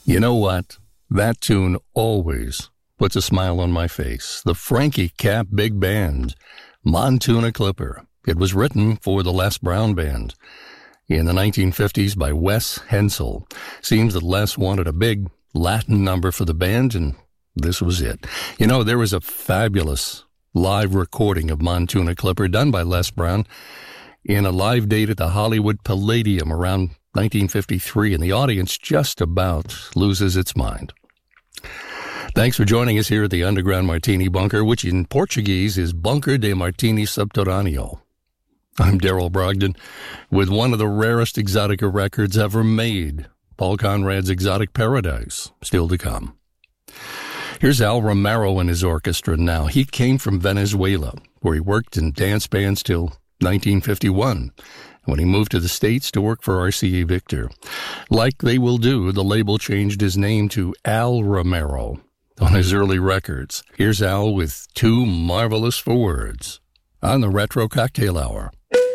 You know what? That tune always puts a smile on my face. The Frankie Cap Big Band, Montuna Clipper. It was written for the Les Brown Band in the 1950s by Wes Hensel. Seems that Les wanted a big Latin number for the band, and this was it. You know, there was a fabulous live recording of Montuna Clipper done by Les Brown in a live date at the Hollywood Palladium around 1953, and the audience just about loses its mind. Thanks for joining us here at the Underground Martini Bunker, which in Portuguese is Bunker de Martini Subterrâneo. I'm Daryl Brogdon with one of the rarest Exotica records ever made, Paul Conrad's Exotic Paradise, still to come. Here's Al Romero and his orchestra now. He came from Venezuela, where he worked in dance bands till 1951, when he moved to the States to work for RCA Victor. Like they will do, the label changed his name to Al Romero on his early records. Here's Al with Too Marvelous for Words on the Retro Cocktail Hour.